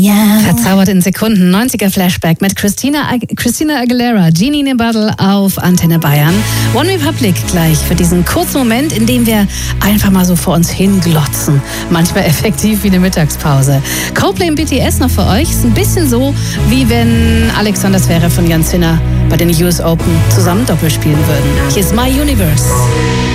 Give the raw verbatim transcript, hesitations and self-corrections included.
ja. Verzaubert in Sekunden. neunziger Flashback mit Christina, Christina Aguilera, Genie in a Bottle auf Antenne Bayern. One Republic gleich für diesen kurzen Moment, in dem wir einfach mal so vor uns hinglotzen. Manchmal effektiv wie eine Mittagspause. Coldplay und B T S noch für euch. Ist ein bisschen so, wie wenn Alexander Zverev von Jan Zinner bei den U S Open zusammen Doppel spielen würden. Hier ist My Universe.